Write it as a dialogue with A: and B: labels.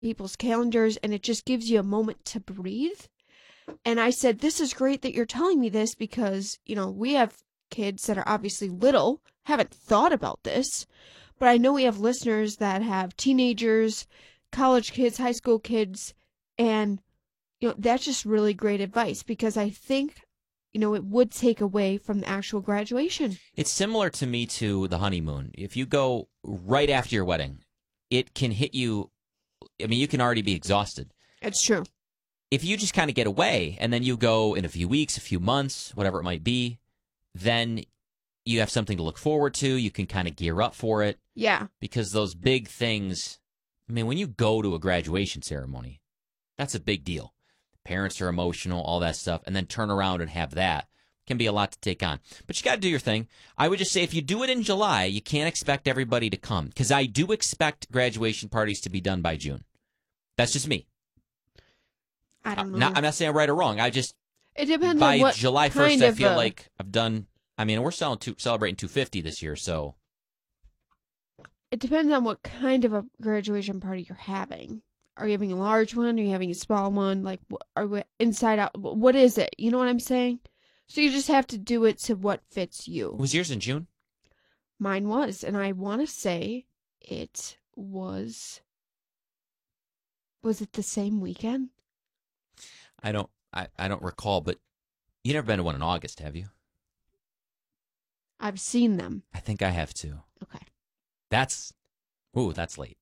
A: people's calendars, and it just gives you a moment to breathe. And I said, this is great that you're telling me this because, we have kids that are obviously little, haven't thought about this, but I know we have listeners that have teenagers, college kids, high school kids, and, that's just really great advice because I think, it would take away from the actual graduation.
B: It's similar to me to the honeymoon. If you go right after your wedding, it can hit you. I mean, you can already be exhausted.
A: It's true.
B: If you just kind of get away and then you go in a few weeks, a few months, whatever it might be, then you have something to look forward to. You can kind of gear up for it.
A: Yeah.
B: Because those big things, I mean, when you go to a graduation ceremony, that's a big deal. Parents are emotional, all that stuff, and then turn around and have that can be a lot to take on. But you got to do your thing. I would just say if you do it in July, you can't expect everybody to come because I do expect graduation parties to be done by June. That's just me.
A: I don't know.
B: I'm not saying right or wrong.
A: It depends
B: by
A: on what
B: July 1st,
A: kind
B: I feel like I've done. I mean, we're celebrating 250 this year, so
A: it depends on what kind of a graduation party you're having. Are you having a large one? Are you having a small one? Like, are we inside out? What is it? You know what I'm saying? So you just have to do it to what fits you.
B: Was yours in June?
A: Mine was, and I want to say it was. Was it the same weekend?
B: I don't recall, but you never been to one in August, have you?
A: I've seen them.
B: I think I have too.
A: Okay.
B: That's late.